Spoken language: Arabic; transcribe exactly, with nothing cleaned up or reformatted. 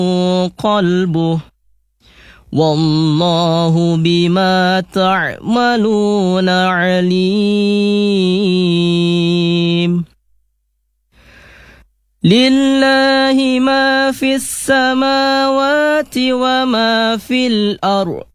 قلبه والله بما تعملون عليم. لله ما في السماوات وما في الأرض